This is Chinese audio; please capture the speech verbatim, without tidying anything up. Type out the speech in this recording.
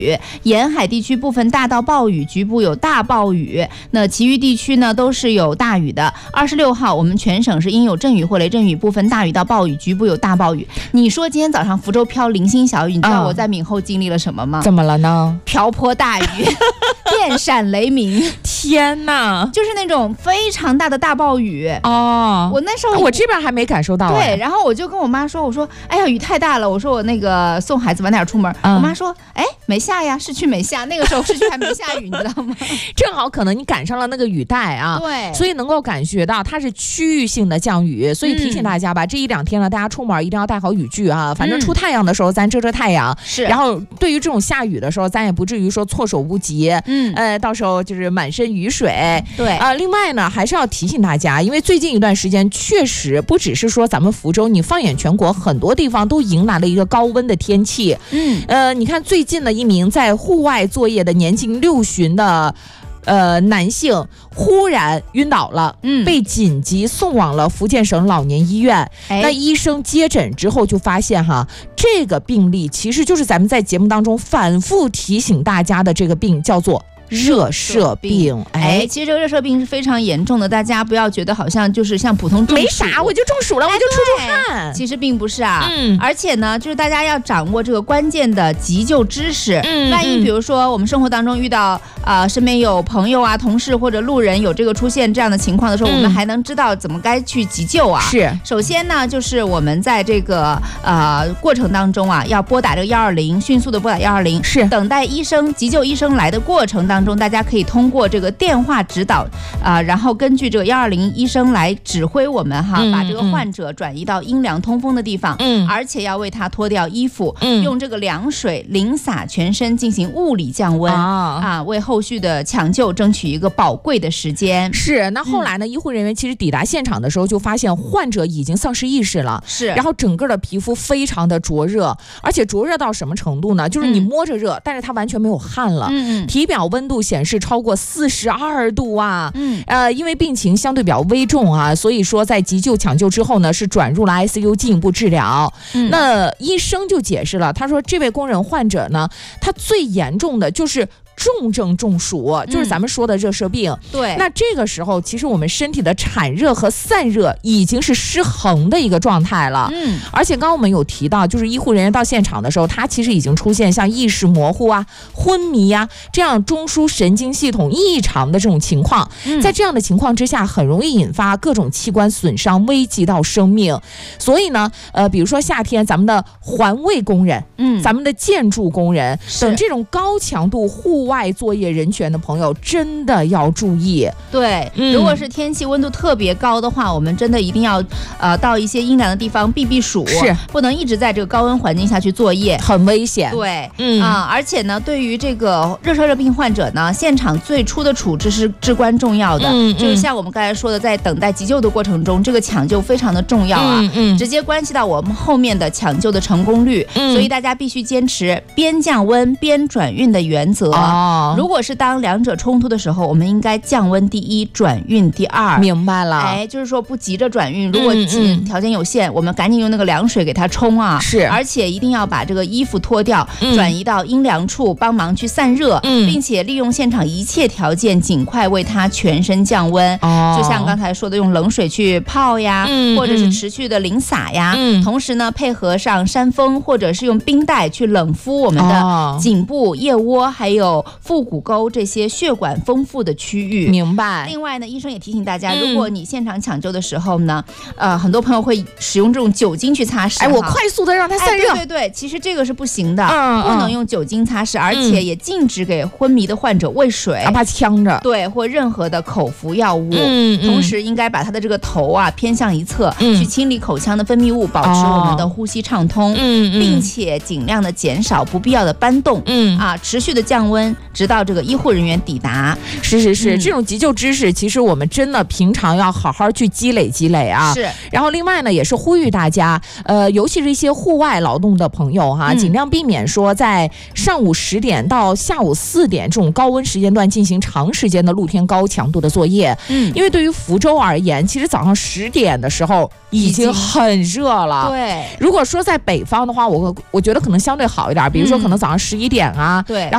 沿海地区部分大到暴雨，局部有大暴雨，那其余地区呢都是有大雨的。二十六号我们全省是应有阵雨或雷阵雨，部分大雨到暴雨，局部有大暴雨。你说今天早上福州飘零星小雨，你知道我在闽后经历了什么吗？ 怎么了呢？ 瓢泼大雨电闪雷鸣， 天哪， 就是那种非常大的大暴雨哦。 我那时候我这边还没感受到。 对，然后我就跟我妈说，我说哎呀雨太大了，我说我那个送孩子晚点出门、嗯、我妈说哎没下呀，市区没下，那个时候市区还没下雨你知道吗？ 正好可能你赶上了那个雨带啊， 对， 所以能够感觉到它是区域性的降雨，所以提醒大家吧、嗯、这一两天呢大家出门一定要带好雨具啊，反正出太阳的时候咱遮遮太阳、嗯、是，然后对于这种下雨的时候咱也不至于说措手不及，嗯，呃，到时候就是满身雨水。 对啊、呃，另外呢还是要提醒大家，因为最近一段时间确实不只是说咱们福州，你放眼全国很多地方都迎来了一个高温的天气。嗯，呃，你看最近的一名在户外作业的年近六旬的呃，男性忽然晕倒了，嗯，被紧急送往了福建省老年医院。那医生接诊之后就发现哈，这个病例其实就是咱们在节目当中反复提醒大家的这个病，叫做热射病。 哎，其实这个热射病是非常严重的，大家不要觉得好像就是像普通中暑， 没啥，我就中暑了，我就出出汗。 其实并不是啊，嗯，而且呢，就是大家要掌握这个关键的急救知识。嗯，万一比如说我们生活当中遇到啊、呃、身边有朋友啊、同事或者路人有这个出现这样的情况的时候，嗯、我们还能知道怎么该去急救啊。 是， 首先呢，就是我们在这个呃过程当中啊，要拨打这个幺二零，迅速的拨打幺二零，是等待医生急救医生来的过程当中。大家可以通过这个电话指导啊、呃，然后根据这个幺二零医生来指挥我们哈、嗯，把这个患者转移到阴凉通风的地方，嗯，而且要为他脱掉衣服，嗯，用这个凉水淋洒全身进行物理降温、哦、啊，为后续的抢救争取一个宝贵的时间。 是，那后来呢、嗯，医护人员其实抵达现场的时候就发现患者已经丧失意识了，是，然后整个的皮肤非常的灼热，而且灼热到什么程度呢？就是你摸着热，嗯、但是他完全没有汗了，嗯，体表温度显示是超过四十二度啊，嗯，呃，因为病情相对比较危重啊，所以说在急救抢救之后呢，是转入了 I C U 进一步治疗。嗯，那医生就解释了，他说这位工人患者呢，他最严重的就是重症中暑，就是咱们说的热射病、嗯、对，那这个时候其实我们身体的产热和散热已经是失衡的一个状态了，嗯，而且刚刚我们有提到，就是医护人员到现场的时候，他其实已经出现像意识模糊啊、昏迷啊这样中枢神经系统异常的这种情况、嗯、在这样的情况之下很容易引发各种器官损伤，危及到生命。所以呢呃，比如说夏天咱们的环卫工人，嗯，咱们的建筑工人等这种高强度户外外作业人员的朋友真的要注意。 对、嗯、如果是天气温度特别高的话，我们真的一定要呃到一些阴凉的地方避避暑，是不能一直在这个高温环境下去作业， 很危险。 对，嗯啊，而且呢对于这个热射病患者呢，现场最初的处置是至关重要的，嗯，就是像我们刚才说的，在等待急救的过程中，这个抢救非常的重要啊，嗯嗯，直接关系到我们后面的抢救的成功率，嗯，所以大家必须坚持边降温边转运的原则。哦，如果是当两者冲突的时候，我们应该降温第一，转运第二。 明白了， 哎，就是说不急着转运，如果条件有限、嗯嗯、我们赶紧用那个凉水给它冲啊，是，而且一定要把这个衣服脱掉、嗯、转移到阴凉处帮忙去散热、嗯、并且利用现场一切条件尽快为它全身降温、哦、就像刚才说的用冷水去泡呀、嗯、或者是持续的淋洒呀、嗯、同时呢配合上扇风或者是用冰袋去冷敷我们的颈部、腋窝还有腹股沟这些血管丰富的区域。 明白。 另外呢，医生也提醒大家、嗯、如果你现场抢救的时候呢，呃，很多朋友会使用这种酒精去擦拭， 哎，我快速的让它散热、 哎、对对对，其实这个是不行的、嗯、不能用酒精擦拭、嗯、而且也禁止给昏迷的患者喂水， 哪怕呛着， 对，或任何的口服药物、嗯嗯、同时应该把他的这个头啊偏向一侧、嗯、去清理口腔的分泌物，保持我们的呼吸畅通、嗯、并且尽量的减少不必要的搬动、嗯、啊，持续的降温直到这个医护人员抵达。 是是是、嗯、这种急救知识其实我们真的平常要好好去积累积累啊。是。然后另外呢也是呼吁大家呃，尤其是一些户外劳动的朋友哈、嗯，尽量避免说在上午十点到下午四点这种高温时间段进行长时间的露天高强度的作业。嗯，因为对于福州而言，其实早上十点的时候已经很热了。对。如果说在北方的话，我我觉得可能相对好一点，比如说可能早上十一点啊，对、嗯。然后